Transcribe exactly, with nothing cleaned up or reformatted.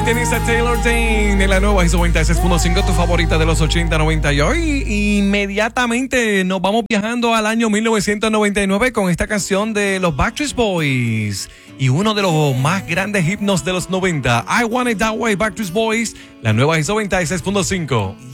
Tienes a Taylor Dayne en la nueva Hits noventa y seis punto cinco, tu favorita de los ochenta, noventa. Y hoy inmediatamente nos vamos viajando al año mil novecientos noventa y nueve con esta canción de los Backstreet Boys y uno de los más grandes himnos de los noventa, I Want It That Way, Backstreet Boys, la nueva Hits noventa y seis punto cinco.